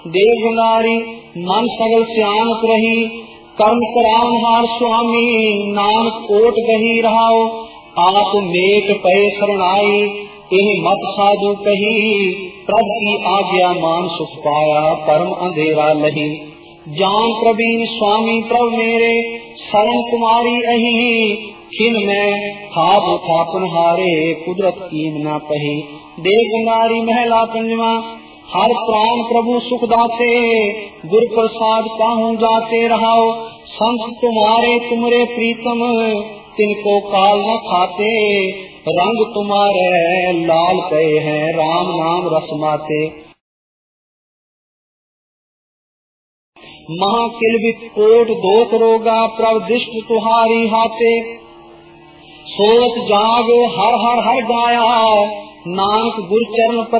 देवनारी मन सगल सियानत रही, कर्म करान हार स्वामी, नानक ओट गही रहाओ। आप मेट पे शरणाई, यह मत साधु कही, प्रभु की आज्ञा मान सुख पाया, परम अंधेरा लही। जान प्रवीण स्वामी प्रभु मेरे, शरण तुम्हारी अही, खिन में खाप थापन हारे, कुदरत कीम न पही। देवनारी महला पंजवा, हर प्राण प्रभु सुख दाते, गुर प्रसाद पाहू जाते रहाओ। संत तुम्हारे तुमरे प्रीतम, तिनको काल न खाते, रंग तुम्हारे लाल पे हैं, राम नाम रसमाते। महाकिलबित कोट दोख रोगा, प्रभ दिष्ट तुहारी हाथे। सोच जाग हर हर हर गाया, नानक गुर चरण पर